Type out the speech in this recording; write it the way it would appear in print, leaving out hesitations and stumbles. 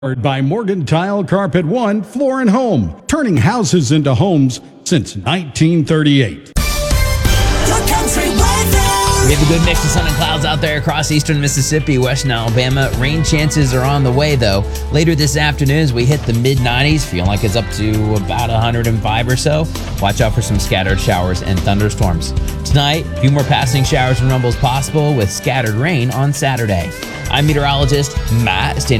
Powered by Morgan Tile Carpet One Floor and Home, turning houses into homes since 1938. We have a good mix of sun and clouds out there across eastern Mississippi, western Alabama. Rain chances are on the way, though. Later this afternoon, as we hit the mid-90s, feeling like it's up to about 105 or so. Watch out for some scattered showers and thunderstorms. Tonight, a few more passing showers and rumbles possible with scattered rain on Saturday. I'm meteorologist Matt, staying